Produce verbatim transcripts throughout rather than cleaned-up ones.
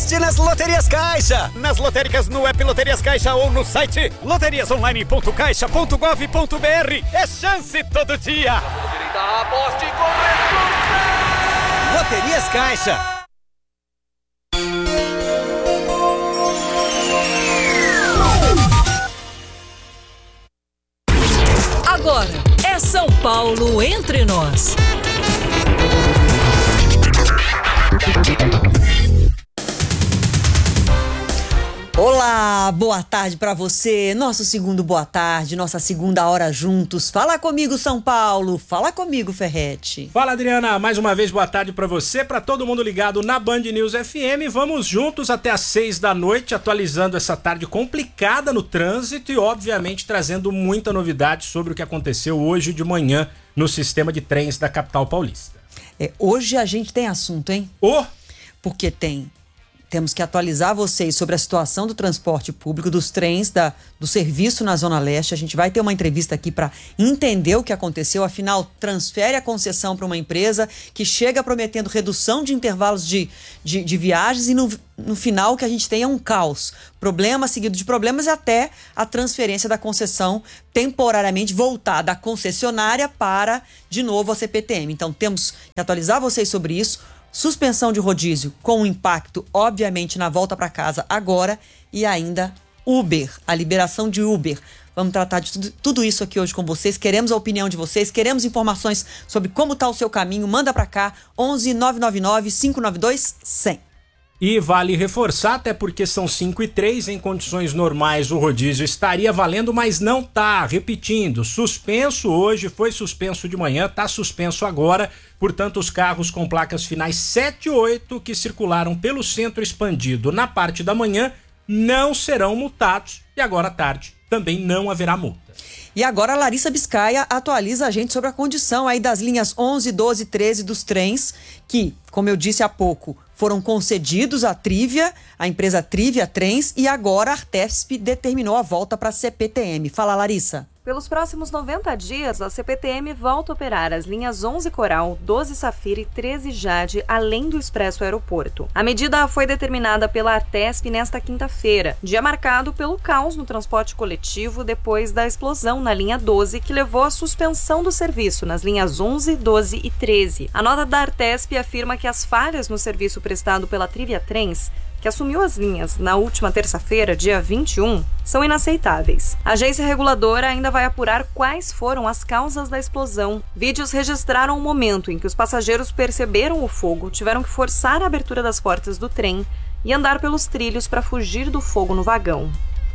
aposte nas Loterias Caixa. Nas lotéricas no app Loterias Caixa ou no site loterias online ponto caixa ponto gov ponto br. É chance todo dia. Aposte com responsabilidade. Loterias Caixa. Agora é São Paulo entre nós. Olá, boa tarde para você, nosso segundo boa tarde, nossa segunda hora juntos. Fala comigo, São Paulo, fala comigo, Ferretti. Fala, Adriana, mais uma vez boa tarde para você, para todo mundo ligado na Band News F M. Vamos juntos até às seis da noite, atualizando essa tarde complicada no trânsito e, obviamente, trazendo muita novidade sobre o que aconteceu hoje de manhã no sistema de trens da capital paulista. É, hoje a gente tem assunto, hein? Oh! Porque tem... Temos que atualizar vocês sobre a situação do transporte público, dos trens, da, do serviço na Zona Leste. A gente vai ter uma entrevista aqui para entender o que aconteceu. Afinal, transfere a concessão para uma empresa que chega prometendo redução de intervalos de, de, de viagens e no, no final o que a gente tem é um caos. Problema seguido de problemas e até a transferência da concessão temporariamente voltar da concessionária para, de novo, a C P T M. Então, temos que atualizar vocês sobre isso. Suspensão de rodízio com impacto, obviamente, na volta para casa agora e ainda Uber, a liberação de Uber. Vamos tratar de tudo, tudo isso aqui hoje com vocês. Queremos a opinião de vocês, queremos informações sobre como está o seu caminho. Manda para cá, onze nove nove nove, cinco nove dois, cem. E vale reforçar, até porque são cinco e três, em condições normais o rodízio estaria valendo, mas não tá. Repetindo, suspenso hoje, foi suspenso de manhã, tá suspenso agora. Portanto, os carros com placas finais sete e oito que circularam pelo centro expandido na parte da manhã não serão multados e agora à tarde também não haverá multa. E agora a Larissa Biscaia atualiza a gente sobre a condição aí das linhas onze, doze e treze dos trens que, como eu disse há pouco, foram concedidos à Trívia, a empresa Trívia Trens, e agora a Artesp determinou a volta para a C P T M. Fala, Larissa. Pelos próximos noventa dias, a C P T M volta a operar as linhas onze Coral, doze Safira e treze Jade, além do Expresso Aeroporto. A medida foi determinada pela Artesp nesta quinta-feira, dia marcado pelo caos no transporte coletivo depois da explosão na linha doze, que levou à suspensão do serviço nas linhas onze, doze e treze. A nota da Artesp afirma que as falhas no serviço prestado pela Trívia Trens, que assumiu as linhas na última terça-feira, dia vinte e um, são inaceitáveis. A agência reguladora ainda vai apurar quais foram as causas da explosão. Vídeos registraram o momento em que os passageiros perceberam o fogo, tiveram que forçar a abertura das portas do trem e andar pelos trilhos para fugir do fogo no vagão.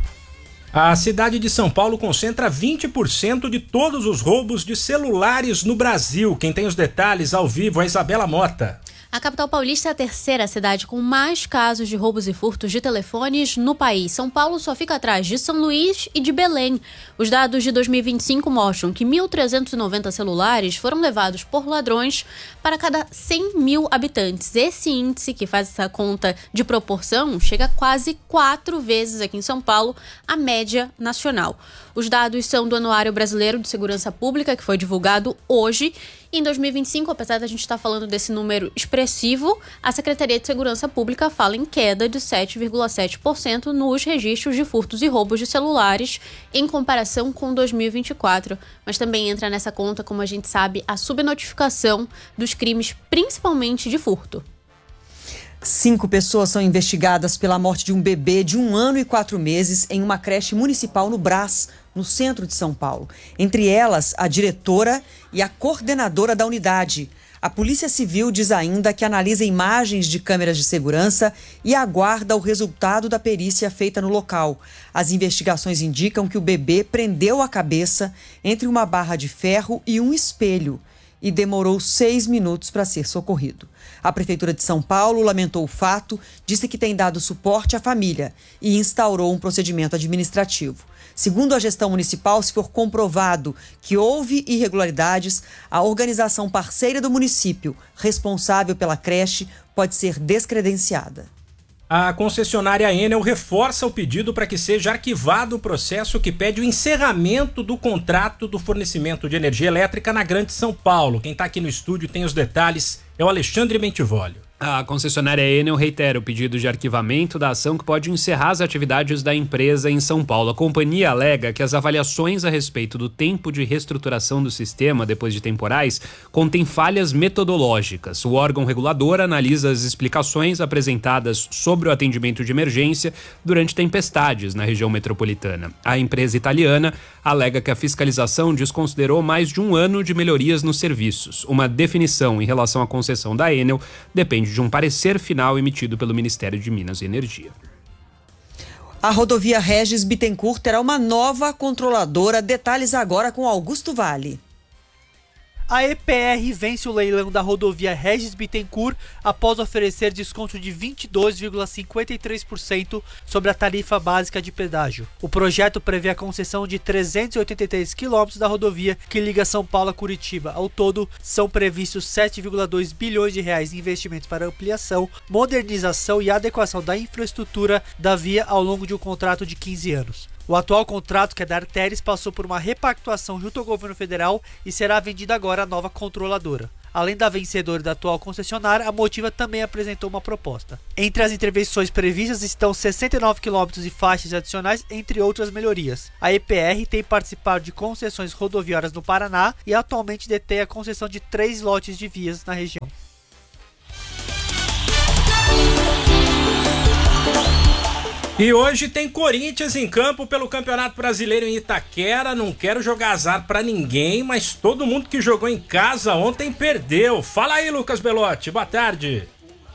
A cidade de São Paulo concentra vinte por cento de todos os roubos de celulares no Brasil. Quem tem os detalhes ao vivo é a Isabela Mota. A capital paulista é a terceira cidade com mais casos de roubos e furtos de telefones no país. São Paulo só fica atrás de São Luís e de Belém. Os dados de dois mil e vinte e cinco mostram que mil trezentos e noventa celulares foram levados por ladrões para cada cem mil habitantes. Esse índice, que faz essa conta de proporção, chega a quase quatro vezes aqui em São Paulo a média nacional. Os dados são do Anuário Brasileiro de Segurança Pública, que foi divulgado hoje. Em dois mil e vinte e cinco, apesar da gente estar falando desse número expressivo, a Secretaria de Segurança Pública fala em queda de sete vírgula sete por cento nos registros de furtos e roubos de celulares em comparação com dois mil e vinte e quatro. Mas também entra nessa conta, como a gente sabe, a subnotificação dos crimes, principalmente de furto. Cinco pessoas são investigadas pela morte de um bebê de um ano e quatro meses em uma creche municipal no Brás, no centro de São Paulo. Entre elas, a diretora e a coordenadora da unidade. A Polícia Civil diz ainda que analisa imagens de câmeras de segurança e aguarda o resultado da perícia feita no local. As investigações indicam que o bebê prendeu a cabeça entre uma barra de ferro e um espelho e demorou seis minutos para ser socorrido. A Prefeitura de São Paulo lamentou o fato, disse que tem dado suporte à família e instaurou um procedimento administrativo. Segundo a gestão municipal, se for comprovado que houve irregularidades, a organização parceira do município, responsável pela creche, pode ser descredenciada. A concessionária Enel reforça o pedido para que seja arquivado o processo que pede o encerramento do contrato do fornecimento de energia elétrica na Grande São Paulo. Quem está aqui no estúdio tem os detalhes, é o Alexandre Mentivolio. A concessionária Enel reitera o pedido de arquivamento da ação que pode encerrar as atividades da empresa em São Paulo. A companhia alega que as avaliações a respeito do tempo de reestruturação do sistema depois de temporais contêm falhas metodológicas. O órgão regulador analisa as explicações apresentadas sobre o atendimento de emergência durante tempestades na região metropolitana. A empresa italiana alega que a fiscalização desconsiderou mais de um ano de melhorias nos serviços. Uma definição em relação à concessão da Enel depende de um parecer final emitido pelo Ministério de Minas e Energia. A rodovia Regis Bittencourt terá uma nova controladora. Detalhes agora com Augusto Vale. A E P R vence o leilão da rodovia Regis Bittencourt após oferecer desconto de vinte e dois vírgula cinquenta e três por cento sobre a tarifa básica de pedágio. O projeto prevê a concessão de trezentos e oitenta e três quilômetros da rodovia que liga São Paulo a Curitiba. Ao todo, são previstos sete vírgula dois bilhões de reais em investimentos para ampliação, modernização e adequação da infraestrutura da via ao longo de um contrato de quinze anos. O atual contrato, que é da Arteris, passou por uma repactuação junto ao governo federal e será vendida agora à nova controladora. Além da vencedora da atual concessionária, a Motiva também apresentou uma proposta. Entre as intervenções previstas estão sessenta e nove quilômetros de faixas adicionais, entre outras melhorias. A E P R tem participado de concessões rodoviárias no Paraná e atualmente detém a concessão de três lotes de vias na região. E hoje tem Corinthians em campo pelo Campeonato Brasileiro em Itaquera. Não quero jogar azar pra ninguém, mas todo mundo que jogou em casa ontem perdeu. Fala aí, Lucas Belotti. Boa tarde.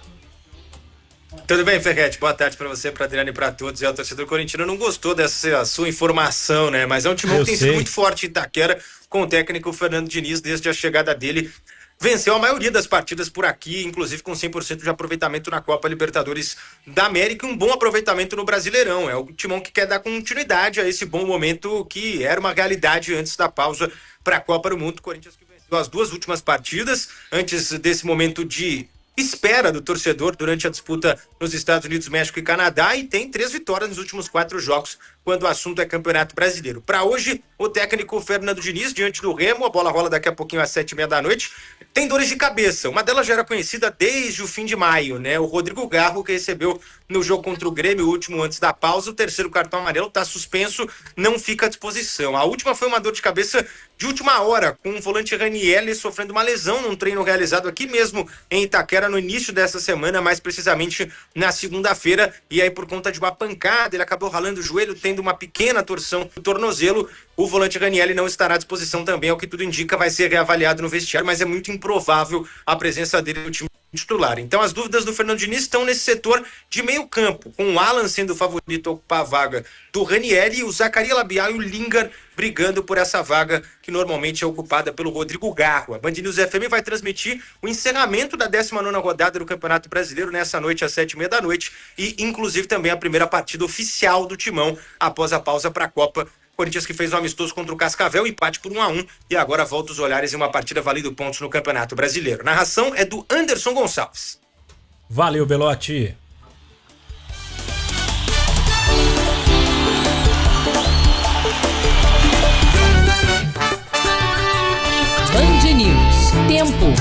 Tudo bem, Ferretti? Boa tarde pra você, pra Adriano e pra todos. E o torcedor corintiano não gostou dessa sua informação, né? Mas é um time que tem sido muito forte em Itaquera, com o técnico Fernando Diniz desde a chegada dele. Venceu a maioria das partidas por aqui, inclusive com cem por cento de aproveitamento na Copa Libertadores da América e um bom aproveitamento no Brasileirão. É o timão que quer dar continuidade a esse bom momento que era uma realidade antes da pausa para a Copa do Mundo. O Corinthians que venceu as duas últimas partidas, antes desse momento de espera do torcedor durante a disputa nos Estados Unidos, México e Canadá, e tem três vitórias nos últimos quatro jogos quando o assunto é Campeonato Brasileiro. Para hoje, o técnico Fernando Diniz, diante do Remo, a bola rola daqui a pouquinho às sete e meia da noite, tem dores de cabeça. Uma delas já era conhecida desde o fim de maio, né? O Rodrigo Garro, que recebeu no jogo contra o Grêmio, o último antes da pausa, o terceiro cartão amarelo está suspenso, não fica à disposição. A última foi uma dor de cabeça de última hora, com o volante Ranieri sofrendo uma lesão num treino realizado aqui mesmo em Itaquera no início dessa semana, mais precisamente na segunda-feira, e aí por conta de uma pancada, ele acabou ralando o joelho, tendo uma pequena torção do tornozelo. O volante Ranieri não estará à disposição também, ao que tudo indica, vai ser reavaliado no vestiário, mas é muito improvável a presença dele no time titular. Então as dúvidas do Fernando Diniz estão nesse setor de meio campo, com o Alan sendo o favorito a ocupar a vaga do Ranieri e o Zacarias Labial e o Lingard brigando por essa vaga que normalmente é ocupada pelo Rodrigo Garro. A Band News F M vai transmitir o encerramento da décima nona rodada do Campeonato Brasileiro nessa noite às sete e meia da noite e inclusive também a primeira partida oficial do Timão após a pausa para a Copa. Corinthians que fez um amistoso contra o Cascavel, empate por um a um, e agora volta os olhares em uma partida valendo pontos no Campeonato Brasileiro. Narração é do Anderson Gonçalves. Valeu, Belotti. Band News. Tempo.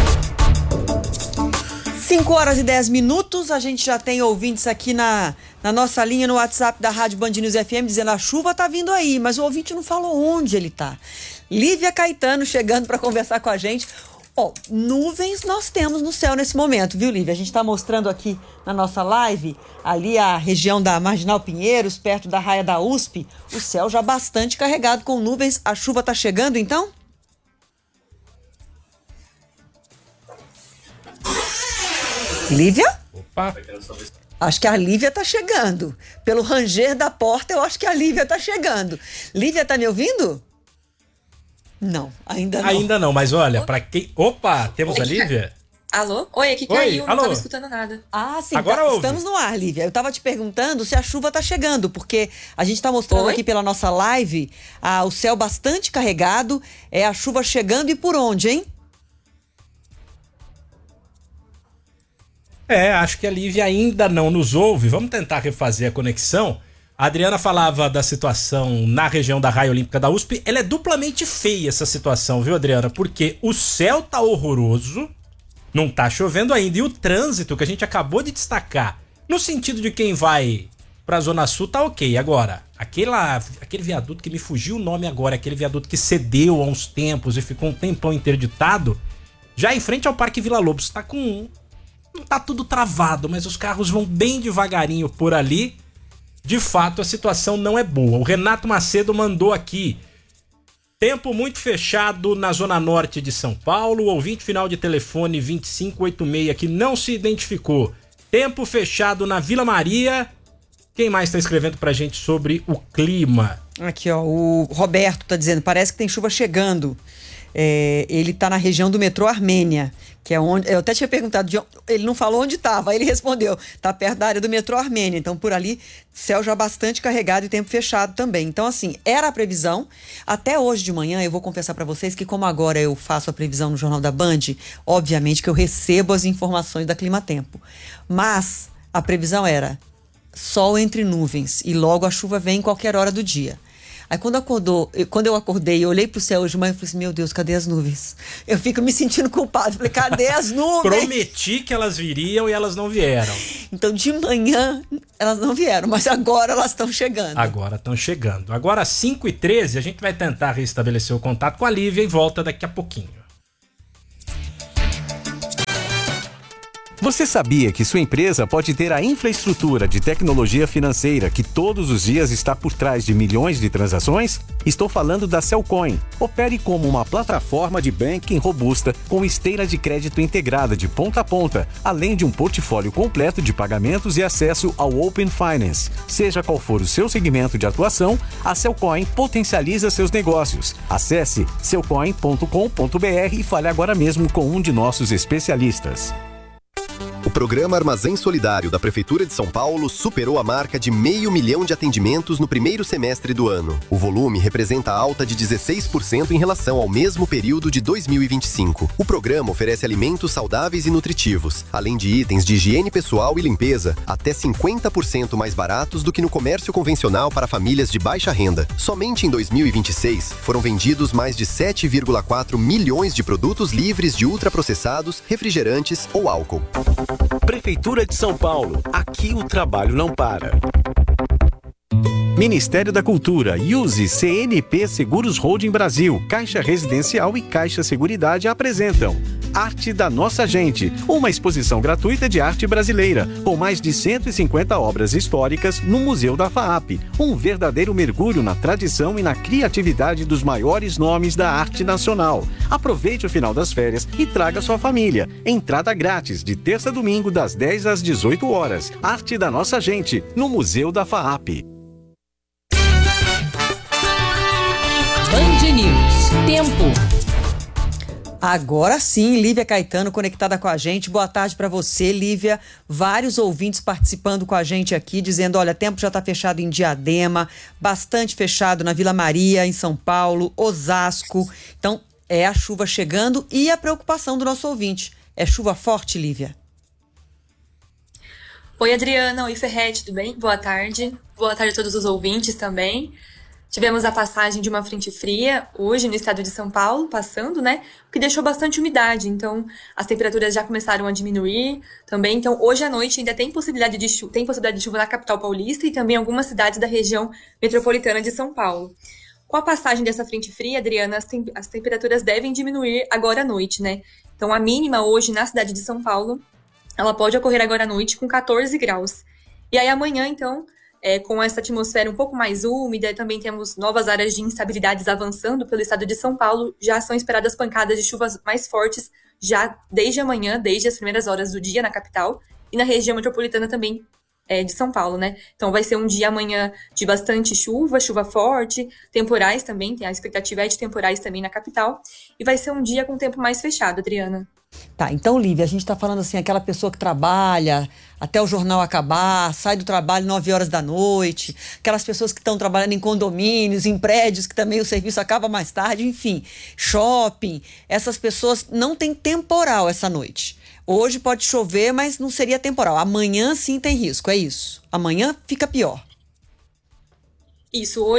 cinco horas e dez minutos, a gente já tem ouvintes aqui na, na nossa linha no WhatsApp da Rádio Band News F M dizendo a chuva tá vindo aí, mas o ouvinte não falou onde ele tá. Lívia Caetano chegando para conversar com a gente. Ó, nuvens nós temos no céu nesse momento, viu, Lívia? A gente tá mostrando aqui na nossa live, ali a região da Marginal Pinheiros, perto da raia da U S P, o céu já bastante carregado com nuvens. A chuva tá chegando, então? Lívia? Opa! Acho que a Lívia tá chegando. Pelo ranger da porta, eu acho que a Lívia tá chegando. Lívia, tá me ouvindo? Não, ainda não. Ainda não, mas olha, pra quem... Opa, temos a Lívia? Alô? Oi, aqui caiu, não tava escutando nada. Ah, sim, agora tá, ouve. Estamos no ar, Lívia. Eu tava te perguntando se a chuva tá chegando, porque a gente tá mostrando Oi? aqui pela nossa live ah, o céu bastante carregado, é a chuva chegando e por onde, hein? É, acho que a Lívia ainda não nos ouve. Vamos tentar refazer a conexão. A Adriana falava da situação na região da Raia Olímpica da U S P. Ela é duplamente feia, essa situação, viu, Adriana? Porque o céu tá horroroso Não tá chovendo ainda. E o trânsito que a gente acabou de destacar, no sentido de quem vai pra Zona Sul, tá ok. Agora, aquela, aquele viaduto que me fugiu o nome agora, aquele viaduto que cedeu há uns tempos e ficou um tempão interditado, já em frente ao Parque Vila Lobos, tá com... não tá tudo travado, mas os carros vão bem devagarinho por ali. De fato, a situação não é boa. O Renato Macedo mandou aqui: tempo muito fechado na Zona Norte de São Paulo. O ouvinte final de telefone vinte e cinco oitenta e seis que não se identificou. Tempo fechado na Vila Maria. Quem mais está escrevendo pra gente sobre o clima? Aqui, ó, o Roberto tá dizendo, parece que tem chuva chegando. É, ele tá na região do metrô Armênia, que é onde... Eu até tinha perguntado, de onde, ele não falou onde tava, aí ele respondeu, tá perto da área do metrô Armênia, então por ali, céu já bastante carregado e tempo fechado também. Então assim, era a previsão, até hoje de manhã, eu vou confessar pra vocês que como agora eu faço a previsão no Jornal da Band, obviamente que eu recebo as informações da Climatempo, mas a previsão era sol entre nuvens e logo a chuva vem em qualquer hora do dia. Aí quando, acordou, quando eu acordei, eu olhei pro céu hoje de manhã e falei assim, meu Deus, cadê as nuvens? Eu fico me sentindo culpado. Falei, cadê as nuvens? Prometi que elas viriam e elas não vieram. Então de manhã elas não vieram, mas agora elas estão chegando. Agora estão chegando. Agora às cinco e treze a gente vai tentar restabelecer o contato com a Lívia e volta daqui a pouquinho. Você sabia que sua empresa pode ter a infraestrutura de tecnologia financeira que todos os dias está por trás de milhões de transações? Estou falando da Cellcoin. Opere como uma plataforma de banking robusta com esteira de crédito integrada de ponta a ponta, além de um portfólio completo de pagamentos e acesso ao Open Finance. Seja qual for o seu segmento de atuação, a Cellcoin potencializa seus negócios. Acesse cellcoin ponto com ponto br e fale agora mesmo com um de nossos especialistas. O programa Armazém Solidário da Prefeitura de São Paulo superou a marca de meio milhão de atendimentos no primeiro semestre do ano. O volume representa alta de dezesseis por cento em relação ao mesmo período de dois mil e vinte e cinco. O programa oferece alimentos saudáveis e nutritivos, além de itens de higiene pessoal e limpeza, até cinquenta por cento mais baratos do que no comércio convencional para famílias de baixa renda. Somente em dois mil e vinte e seis foram vendidos mais de sete vírgula quatro milhões de produtos livres de ultraprocessados, refrigerantes ou álcool. Prefeitura de São Paulo. Aqui o trabalho não para. Ministério da Cultura, Use, C N P Seguros Holding Brasil, Caixa Residencial e Caixa Seguridade apresentam Arte da Nossa Gente, uma exposição gratuita de arte brasileira, com mais de cento e cinquenta obras históricas no Museu da FAAP, um verdadeiro mergulho na tradição e na criatividade dos maiores nomes da arte nacional. Aproveite o final das férias e traga sua família. Entrada grátis, de terça a domingo, das dez às dezoito horas. Arte da Nossa Gente, no Museu da FAAP. Band News. Tempo. Agora sim, Lívia Caetano conectada com a gente. Boa tarde para você, Lívia. Vários ouvintes participando com a gente aqui, dizendo, olha, tempo já está fechado em Diadema, bastante fechado na Vila Maria, em São Paulo, Osasco. Então, é a chuva chegando e a preocupação do nosso ouvinte. É chuva forte, Lívia? Oi, Adriana. Oi, Ferretti, tudo bem? Boa tarde. Boa tarde a todos os ouvintes também. Tivemos a passagem de uma frente fria hoje no estado de São Paulo, passando, né? O que deixou bastante umidade, então as temperaturas já começaram a diminuir também. Então, hoje à noite ainda tem possibilidade de chuva, tem possibilidade de chuva na capital paulista e também em algumas cidades da região metropolitana de São Paulo. Com a passagem dessa frente fria, Adriana, as, tem, as temperaturas devem diminuir agora à noite, né? Então, a mínima hoje na cidade de São Paulo, ela pode ocorrer agora à noite com quatorze graus. E aí amanhã, então... É, com essa atmosfera um pouco mais úmida, também temos novas áreas de instabilidades avançando pelo estado de São Paulo. Já são esperadas pancadas de chuvas mais fortes já desde amanhã, desde as primeiras horas do dia na capital e na região metropolitana também é, de São Paulo, né? Então vai ser um dia amanhã de bastante chuva, chuva forte, temporais também, a expectativa é de temporais também na capital. E vai ser um dia com tempo mais fechado, Adriana. Tá, então, Lívia, a gente tá falando assim, aquela pessoa que trabalha até o jornal acabar, sai do trabalho nove horas da noite, aquelas pessoas que estão trabalhando em condomínios, em prédios, que também o serviço acaba mais tarde, enfim, shopping, essas pessoas não têm temporal essa noite. Hoje pode chover, mas não seria temporal. Amanhã sim tem risco, é isso. Amanhã fica pior. Isso, hoje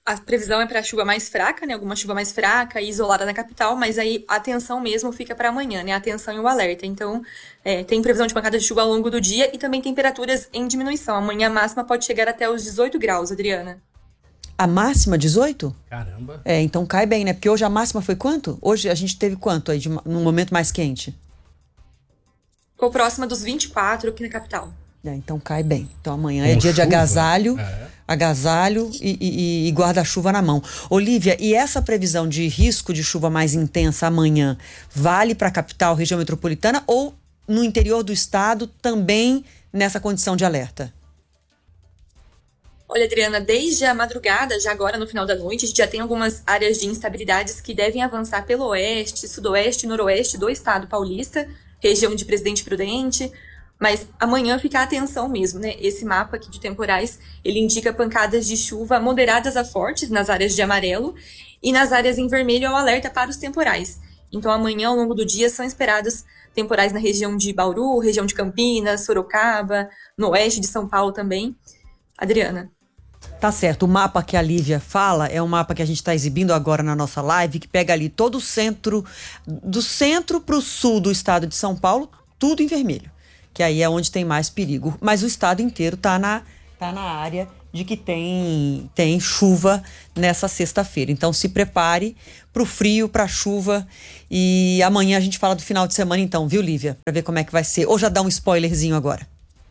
a previsão é para chuva mais fraca, né? Alguma chuva mais fraca e isolada na capital, mas aí a atenção mesmo fica para amanhã, né? A atenção e o alerta. Então, é, tem previsão de pancada de chuva ao longo do dia e também temperaturas em diminuição. Amanhã a máxima pode chegar até os dezoito graus, Adriana. A máxima dezoito? Caramba. É, então cai bem, né? Porque hoje a máxima foi quanto? Hoje a gente teve quanto aí de, num momento mais quente? Ficou próxima dos vinte e quatro aqui na capital. É, então cai bem. Então amanhã Com é dia chuva, de agasalho, é. agasalho e, e, e guarda-chuva na mão. Olívia, e essa previsão de risco de chuva mais intensa amanhã vale para a capital, região metropolitana ou no interior do estado também nessa condição de alerta? Olha, Adriana, desde a madrugada, já agora no final da noite, a gente já tem algumas áreas de instabilidades que devem avançar pelo oeste, sudoeste e noroeste do estado paulista, região de Presidente Prudente. Mas amanhã fica a atenção mesmo, né? Esse mapa aqui de temporais, ele indica pancadas de chuva moderadas a fortes nas áreas de amarelo e nas áreas em vermelho é o alerta para os temporais. Então amanhã, ao longo do dia, são esperados temporais na região de Bauru, região de Campinas, Sorocaba, no oeste de São Paulo também. Adriana. Tá certo, o mapa que a Lívia fala é um mapa que a gente está exibindo agora na nossa live, que pega ali todo o centro, do centro para o sul do estado de São Paulo, tudo em vermelho. Que aí é onde tem mais perigo. Mas o estado inteiro está na, tá na área de que tem, tem chuva nessa sexta-feira. Então se prepare para o frio, para a chuva. E amanhã a gente fala do final de semana então, viu, Lívia? Para ver como é que vai ser. Ou já dá um spoilerzinho agora.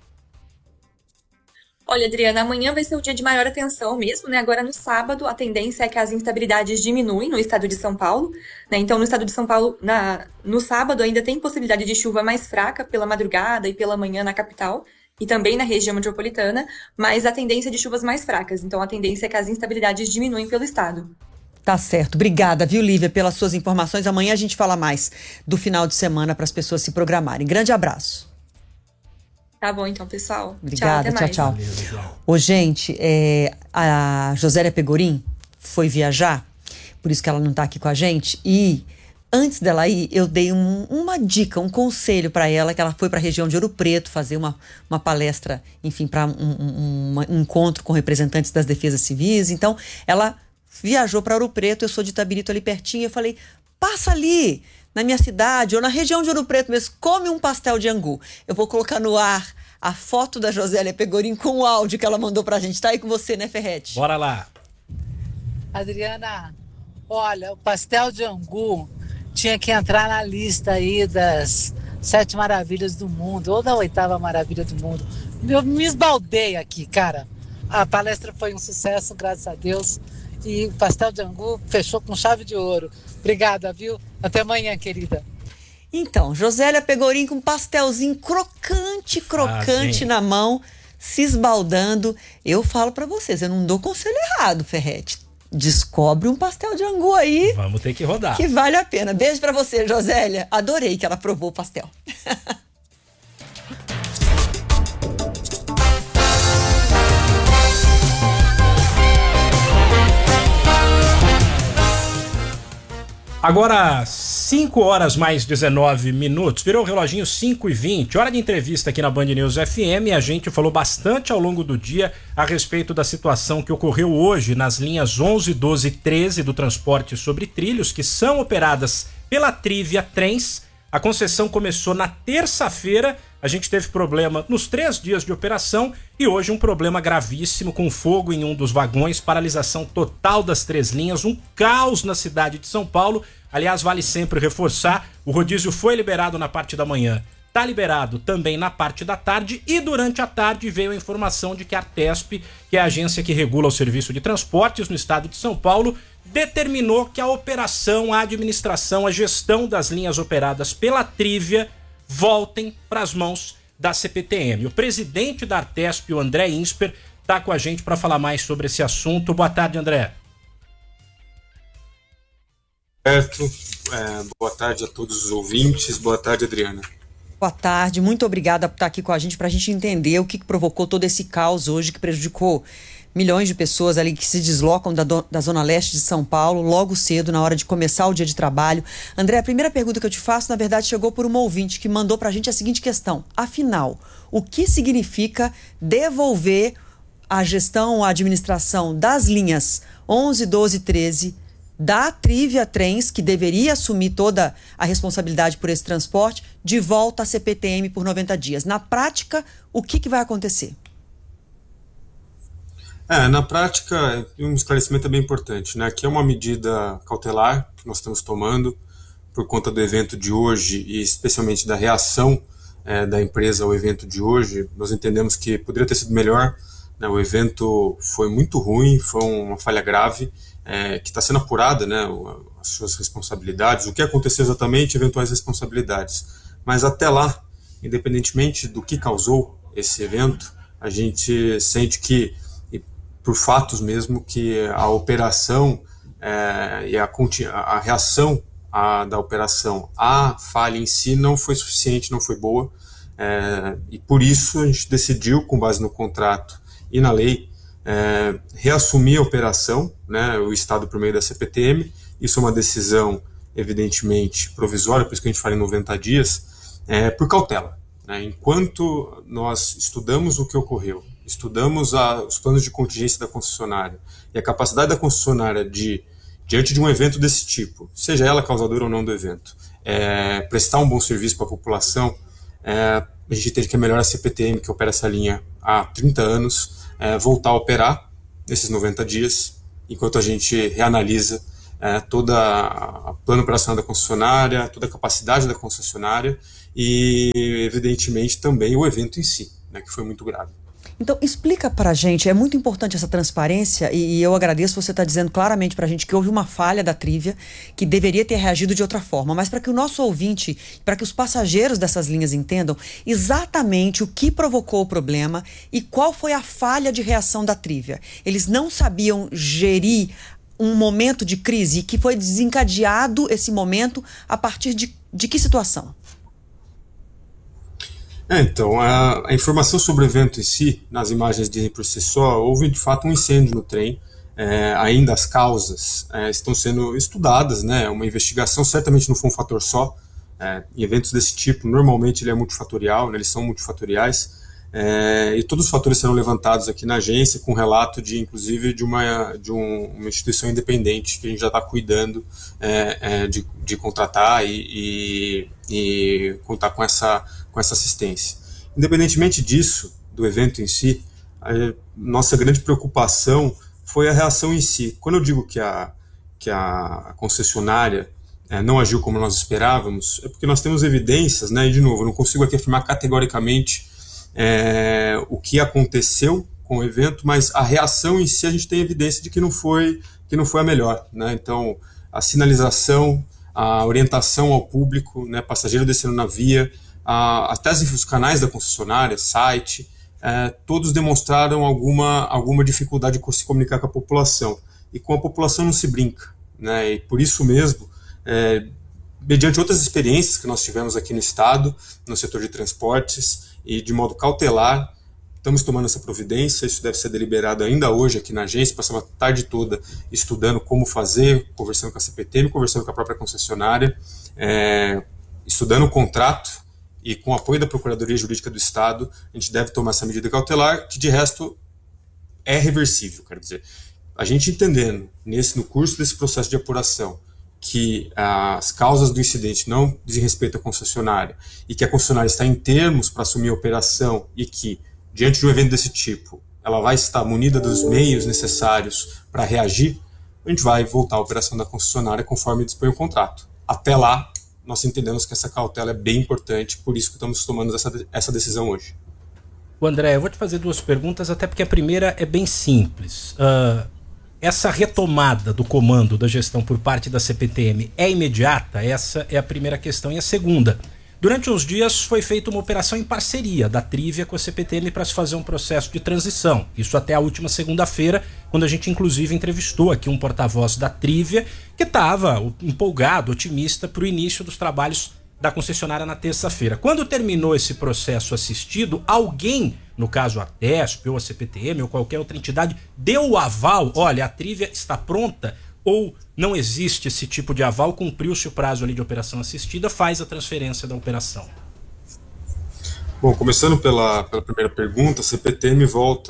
Olha, Adriana, amanhã vai ser o dia de maior atenção mesmo, né? Agora no sábado, a tendência é que as instabilidades diminuem no estado de São Paulo, né? Então, no estado de São Paulo, na, no sábado ainda tem possibilidade de chuva mais fraca pela madrugada e pela manhã na capital e também na região metropolitana, mas a tendência é de chuvas mais fracas. Então, a tendência é que as instabilidades diminuem pelo estado. Tá certo. Obrigada, viu, Lívia, pelas suas informações. Amanhã a gente fala mais do final de semana para as pessoas se programarem. Grande abraço. Tá bom, então, pessoal. Obrigada, tchau, até tchau, mais. tchau. Ô, gente, é, a Josélia Pegorim foi viajar, por isso que ela não tá aqui com a gente, e antes dela ir, eu dei um, uma dica, um conselho para ela, que ela foi para a região de Ouro Preto fazer uma, uma palestra, enfim, para um, um, um encontro com representantes das defesas civis. Então, ela viajou para Ouro Preto, eu sou de Itabirito ali pertinho, eu falei, passa ali na minha cidade ou na região de Ouro Preto mesmo, come um pastel de angu. Eu vou colocar no ar a foto da Josélia Pegorim com o áudio que ela mandou pra gente. Tá aí com você, né, Ferretti? Bora lá. Adriana, olha, o pastel de angu tinha que entrar na lista aí das sete maravilhas do mundo, ou da oitava maravilha do mundo. Eu me esbaldei aqui, cara. A palestra foi um sucesso, graças a Deus. E o pastel de angu fechou com chave de ouro. Obrigada, viu? Até amanhã, querida. Então, Josélia Pegorim com um pastelzinho crocante, crocante ah, na mão, se esbaldando. Eu falo pra vocês, eu não dou conselho errado, Ferretti. Descobre um pastel de angu aí. Vamos ter que rodar. Que vale a pena. Beijo pra você, Josélia. Adorei que ela provou o pastel. Agora, cinco horas mais dezenove minutos, virou o reloginho cinco e vinte, hora de entrevista aqui na Band News F M, e a gente falou bastante ao longo do dia a respeito da situação que ocorreu hoje nas linhas onze, doze e treze do transporte sobre trilhos, que são operadas pela Trivia Trens. A concessão começou na terça-feira, a gente teve problema nos três dias de operação e hoje um problema gravíssimo com fogo em um dos vagões, paralisação total das três linhas, um caos na cidade de São Paulo. Aliás, vale sempre reforçar, o rodízio foi liberado na parte da manhã, está liberado também na parte da tarde e durante a tarde veio a informação de que a Artesp, que é a agência que regula o serviço de transportes no estado de São Paulo, determinou que a operação, a administração, a gestão das linhas operadas pela Trivia voltem para as mãos da C P T M. O presidente da Artesp, o André Insper, está com a gente para falar mais sobre esse assunto. Boa tarde, André. Certo. É, boa tarde a todos os ouvintes. Boa tarde, Adriana. Boa tarde, muito obrigada por estar aqui com a gente para a gente entender o que provocou todo esse caos hoje que prejudicou milhões de pessoas ali que se deslocam da, do, da Zona Leste de São Paulo logo cedo, na hora de começar o dia de trabalho. André, a primeira pergunta que eu te faço, na verdade, chegou por uma ouvinte que mandou pra gente a seguinte questão. Afinal, o que significa devolver a gestão, a administração das linhas onze, doze, treze da Trivia Trens, que deveria assumir toda a responsabilidade por esse transporte, de volta à C P T M por noventa dias. Na prática, o que, que vai acontecer? É, na prática, um esclarecimento é bem importante, né? Aqui é uma medida cautelar que nós estamos tomando por conta do evento de hoje e especialmente da reação é, da empresa ao evento de hoje. Nós entendemos que poderia ter sido melhor, né? O evento foi muito ruim, foi uma falha grave, é, que está sendo apurada, né? As suas responsabilidades, o que aconteceu exatamente, eventuais responsabilidades. Mas até lá, independentemente do que causou esse evento, a gente sente que, por fatos mesmo, que a operação é, e a, a reação a, da operação à falha em si não foi suficiente, não foi boa, é, e por isso a gente decidiu, com base no contrato e na lei, é, reassumir a operação, né, o Estado por meio da C P T M. Isso é uma decisão, evidentemente, provisória, por isso que a gente fala em noventa dias, é, por cautela, né, enquanto nós estudamos o que ocorreu, estudamos a, os planos de contingência da concessionária e a capacidade da concessionária de, diante de um evento desse tipo, seja ela causadora ou não do evento, é, prestar um bom serviço para a população, é, a gente entende que é melhor a C P T M, que opera essa linha há trinta anos, é, voltar a operar nesses noventa dias, enquanto a gente reanalisa é, toda a plano operacional da concessionária, toda a capacidade da concessionária e, evidentemente, também o evento em si, né, que foi muito grave. Então, explica pra gente, é muito importante essa transparência e, e eu agradeço você estar dizendo claramente pra gente que houve uma falha da Trivia, que deveria ter reagido de outra forma, mas para que o nosso ouvinte, para que os passageiros dessas linhas entendam exatamente o que provocou o problema e qual foi a falha de reação da Trivia. Eles não sabiam gerir um momento de crise, que foi desencadeado esse momento a partir de, de que situação? É, então, a, a informação sobre o evento em si, nas imagens dizem por si só, houve de fato um incêndio no trem, é, ainda as causas é, estão sendo estudadas, né, uma investigação certamente não foi um fator só, é, em eventos desse tipo, normalmente ele é multifatorial, né, eles são multifatoriais, é, e todos os fatores serão levantados aqui na agência, com relato de, inclusive, de uma, de um, uma instituição independente que a gente já está cuidando é, é, de, de contratar e, e, e contar com essa, com essa assistência. Independentemente disso, do evento em si, a nossa grande preocupação foi a reação em si. Quando eu digo que a, que a concessionária é, não agiu como nós esperávamos, é porque nós temos evidências, né, e de novo, eu não consigo aqui afirmar categoricamente É, o que aconteceu com o evento, mas a reação em si a gente tem evidência de que não foi, que não foi a melhor, né? Então, a sinalização, a orientação ao público, né, passageiro descendo na via, a, até os canais da concessionária, site, é, todos demonstraram alguma, alguma dificuldade de se comunicar com a população. E com a população não se brinca, né? E por isso mesmo, é, mediante outras experiências que nós tivemos aqui no estado, no setor de transportes, e de modo cautelar, estamos tomando essa providência, isso deve ser deliberado ainda hoje aqui na agência, passamos a tarde toda estudando como fazer, conversando com a C P T M, conversando com a própria concessionária, é, estudando o contrato e com o apoio da Procuradoria Jurídica do Estado, a gente deve tomar essa medida cautelar, que de resto é reversível, quero dizer. A gente entendendo, nesse, no curso desse processo de apuração, que as causas do incidente não dizem respeito à concessionária e que a concessionária está em termos para assumir a operação e que, diante de um evento desse tipo, ela vai estar munida dos meios necessários para reagir, a gente vai voltar à operação da concessionária conforme dispõe o contrato. Até lá, nós entendemos que essa cautela é bem importante, por isso que estamos tomando essa, essa decisão hoje. O André, eu vou te fazer duas perguntas, até porque a primeira é bem simples. Uh... Essa retomada do comando da gestão por parte da C P T M é imediata? Essa é a primeira questão. E a segunda, durante uns dias foi feita uma operação em parceria da Trivia com a C P T M para se fazer um processo de transição. Isso até a última segunda-feira, quando a gente inclusive entrevistou aqui um porta-voz da Trivia que estava empolgado, otimista para o início dos trabalhos da concessionária na terça-feira. Quando terminou esse processo assistido, alguém, no caso a TESP ou a C P T M ou qualquer outra entidade, deu o aval, olha, a Trivia está pronta, ou não existe esse tipo de aval, cumpriu-se o prazo ali de operação assistida, faz a transferência da operação? Bom, começando pela, pela primeira pergunta, a C P T M volta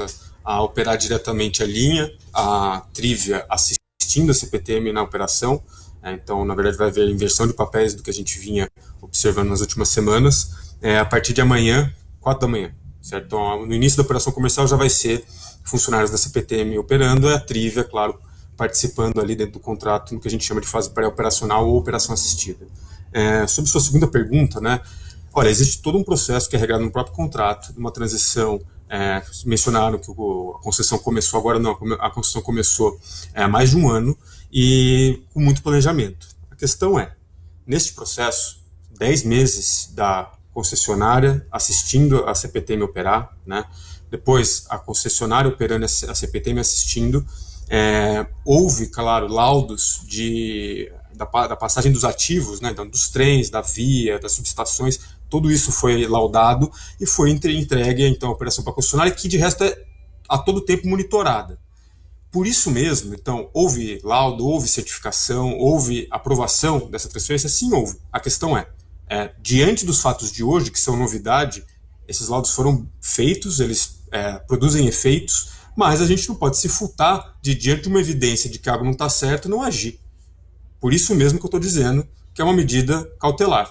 a operar diretamente a linha, a Trívia assistindo a C P T M na operação. É, então, na verdade, vai haver inversão de papéis do que a gente vinha observando nas últimas semanas. É, a partir de amanhã, quatro da manhã, certo? Então, no início da operação comercial já vai ser funcionários da C P T M operando, e a Trívia, claro, participando ali dentro do contrato no que a gente chama de fase pré-operacional ou operação assistida. É, sobre sua segunda pergunta, né? Olha, existe todo um processo que é regrado no próprio contrato, uma transição. É, mencionaram que o, a concessão começou agora, não, a concessão começou é, há mais de um ano e com muito planejamento. A questão é, neste processo, dez meses da concessionária assistindo a C P T M operar, né? Depois a concessionária operando a C P T M assistindo, é, houve, claro, laudos de, da, da passagem dos ativos, né? Então, dos trens, da via, das subestações, tudo isso foi laudado e foi entregue então, a operação para a concessionária, que de resto é a todo tempo monitorada. Por isso mesmo, então, houve laudo, houve certificação, houve aprovação dessa transferência? Sim, houve. A questão é, é diante dos fatos de hoje, que são novidade, esses laudos foram feitos, eles é, produzem efeitos, mas a gente não pode se furtar de, diante de uma evidência de que algo não está certo, não agir. Por isso mesmo que eu estou dizendo que é uma medida cautelar.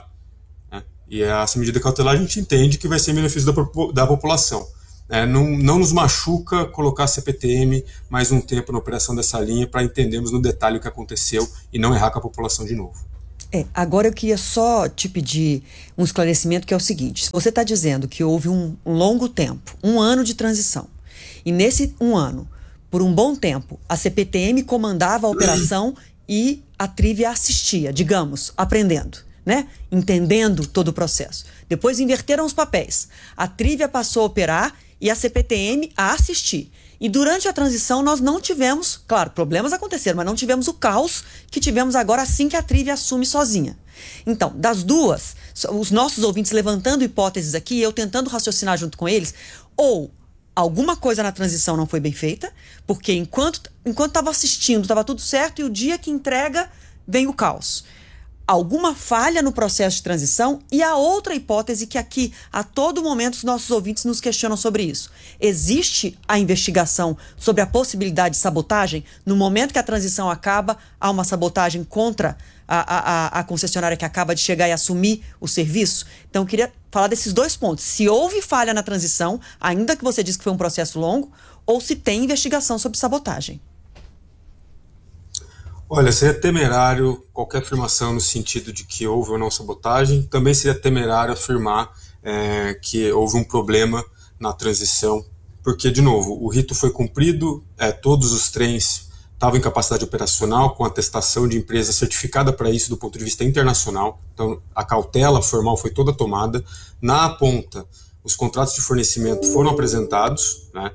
E essa medida cautelar a gente entende que vai ser em benefício da, da população. É, não, não nos machuca colocar a C P T M mais um tempo na operação dessa linha para entendermos no detalhe o que aconteceu e não errar com a população de novo. É, agora eu queria só te pedir um esclarecimento, que é o seguinte: você está dizendo que houve um, um longo tempo, um ano de transição, e nesse um ano, por um bom tempo, a C P T M comandava a operação e a Trívia assistia, digamos, aprendendo. Né? Entendendo todo o processo. Depois inverteram os papéis. A Trívia passou a operar e a C P T M a assistir. E durante a transição nós não tivemos, claro, problemas aconteceram, mas não tivemos o caos que tivemos agora assim que a Trívia assume sozinha. Então, das duas, os nossos ouvintes levantando hipóteses aqui, eu tentando raciocinar junto com eles, ou alguma coisa na transição não foi bem feita, porque enquanto enquanto estava assistindo, estava tudo certo, e o dia que entrega, vem o caos. Alguma falha no processo de transição, e a outra hipótese que aqui, a todo momento, os nossos ouvintes nos questionam sobre isso. Existe a investigação sobre a possibilidade de sabotagem? No momento que a transição acaba, há uma sabotagem contra a, a, a concessionária que acaba de chegar e assumir o serviço? Então, eu queria falar desses dois pontos. Se houve falha na transição, ainda que você disse que foi um processo longo, ou se tem investigação sobre sabotagem. Olha, seria temerário qualquer afirmação no sentido de que houve ou não sabotagem. Também seria temerário afirmar é, que houve um problema na transição, porque, de novo, o rito foi cumprido, é, todos os trens estavam em capacidade operacional, com atestação de empresa certificada para isso do ponto de vista internacional. Então, a cautela formal foi toda tomada. Na ponta, os contratos de fornecimento foram apresentados, né?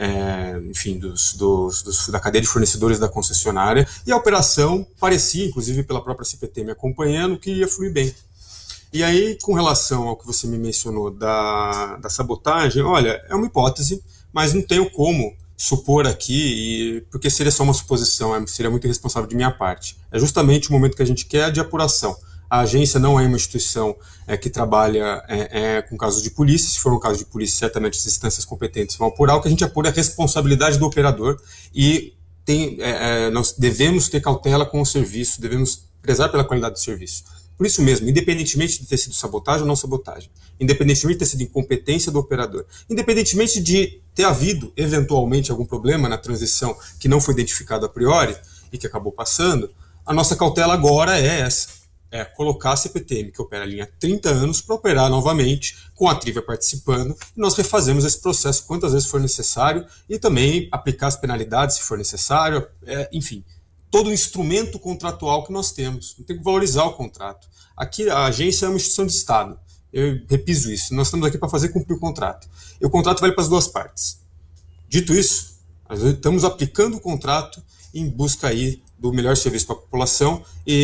É, enfim, dos, dos, dos, da cadeia de fornecedores da concessionária, e a operação parecia, inclusive pela própria C P T M acompanhando, que ia fluir bem. E aí, com relação ao que você me mencionou da, da sabotagem, olha, é uma hipótese, mas não tenho como supor aqui, e, porque seria só uma suposição, é, seria muito irresponsável de minha parte. É justamente o momento que a gente quer de apuração. A agência não é uma instituição é, que trabalha é, é, com casos de polícia. Se for um caso de polícia, certamente as instâncias competentes vão apurar. O que a gente apura é a responsabilidade do operador, e tem, é, é, nós devemos ter cautela com o serviço, devemos prezar pela qualidade do serviço. Por isso mesmo, independentemente de ter sido sabotagem ou não sabotagem, independentemente de ter sido incompetência do operador, independentemente de ter havido, eventualmente, algum problema na transição que não foi identificado a priori e que acabou passando, a nossa cautela agora é essa. É colocar a C P T M, que opera a linha há trinta anos, para operar novamente, com a Trívia participando, e nós refazemos esse processo quantas vezes for necessário, e também aplicar as penalidades se for necessário, é, enfim, todo o instrumento contratual que nós temos. Tem que valorizar o contrato. Aqui a agência é uma instituição de Estado, eu repiso isso, nós estamos aqui para fazer cumprir o contrato. E o contrato vale para as duas partes. Dito isso, nós estamos aplicando o contrato em busca aí do melhor serviço para a população,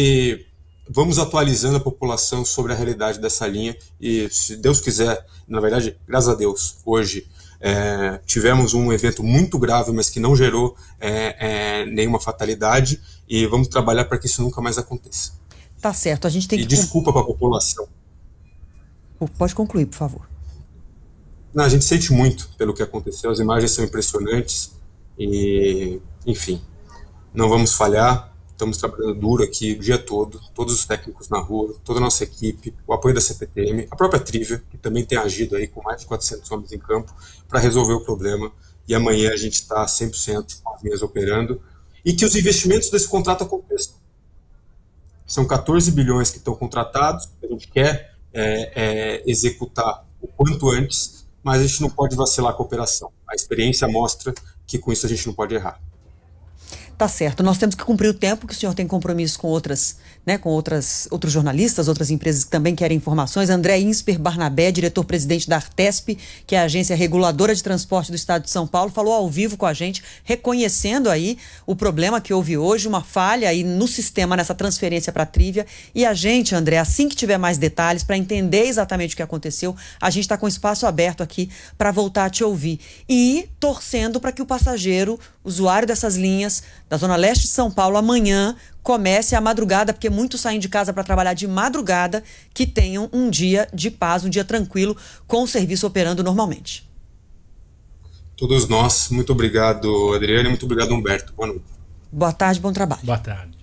e vamos atualizando a população sobre a realidade dessa linha, e se Deus quiser, na verdade, graças a Deus, hoje é, tivemos um evento muito grave, mas que não gerou é, é, nenhuma fatalidade, e vamos trabalhar para que isso nunca mais aconteça. Tá certo, a gente tem e que... desculpa para a população. Pode concluir, por favor. Não, a gente sente muito pelo que aconteceu, as imagens são impressionantes e, enfim, não vamos falhar, estamos trabalhando duro aqui o dia todo, todos os técnicos na rua, toda a nossa equipe, o apoio da C P T M, a própria Trivia, que também tem agido aí com mais de quatrocentos homens em campo para resolver o problema, e amanhã a gente está cem por cento com as linhas operando, e que os investimentos desse contrato aconteçam. São quatorze bilhões que estão contratados, a gente quer é, é, executar o quanto antes, mas a gente não pode vacilar com a operação. A experiência mostra que com isso a gente não pode errar. Tá certo, nós temos que cumprir o tempo, que o senhor tem compromisso com outras, né, com outras, outros jornalistas, outras empresas que também querem informações. André Insper Barnabé, diretor-presidente da Artesp, que é a agência reguladora de transporte do estado de São Paulo, falou ao vivo com a gente, reconhecendo aí o problema que houve hoje, uma falha aí no sistema, nessa transferência para a Trivia. E a gente, André, assim que tiver mais detalhes, para entender exatamente o que aconteceu, a gente está com espaço aberto aqui para voltar a te ouvir. E torcendo para que o passageiro, usuário dessas linhas da Zona Leste de São Paulo, amanhã comece a madrugada, porque muitos saem de casa para trabalhar de madrugada, que tenham um dia de paz, um dia tranquilo, com o serviço operando normalmente. Todos nós, muito obrigado, Adriane, muito obrigado, Humberto. Boa noite. Boa tarde, bom trabalho. Boa tarde.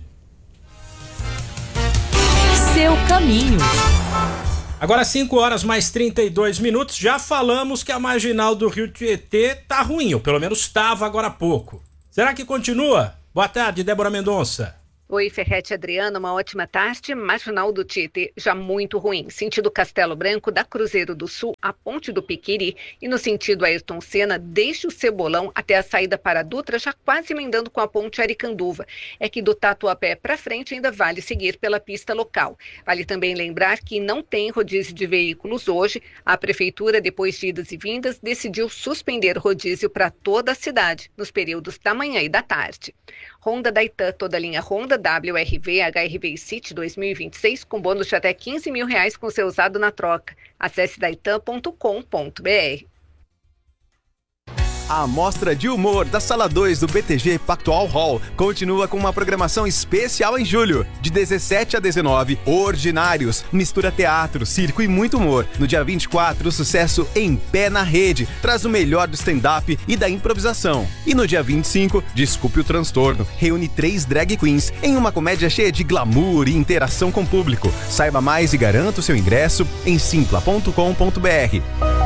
Seu caminho. Agora cinco horas mais trinta e dois minutos, já falamos que a marginal do Rio Tietê tá ruim, ou pelo menos estava agora há pouco. Será que continua? Boa tarde, Débora Mendonça. Oi, Ferretti, Adriana, uma ótima tarde. Marginal do Tietê já muito ruim. Sentido Castelo Branco, da Cruzeiro do Sul, a Ponte do Piquiri, e no sentido Ayrton Senna, desde o Cebolão até a saída para a Dutra, já quase emendando com a Ponte Aricanduva. É que do Tatuapé para frente ainda vale seguir pela pista local. Vale também lembrar que não tem rodízio de veículos hoje. A Prefeitura, depois de idas e vindas, decidiu suspender rodízio para toda a cidade, nos períodos da manhã e da tarde. Honda da Itan, toda a linha Honda, W R V, H R V e City dois mil e vinte e seis, com bônus de até quinze mil reais com seu usado na troca. Acesse daitan ponto com ponto br. A Mostra de Humor da Sala dois do B T G Pactual Hall continua com uma programação especial em julho. De dezessete a dezenove, Ordinários, mistura teatro, circo e muito humor. No dia vinte e quatro, o sucesso Em Pé na Rede traz o melhor do stand-up e da improvisação. E no dia vinte e cinco, Desculpe o Transtorno, reúne três drag queens em uma comédia cheia de glamour e interação com o público. Saiba mais e garanta o seu ingresso em simpla ponto com ponto br.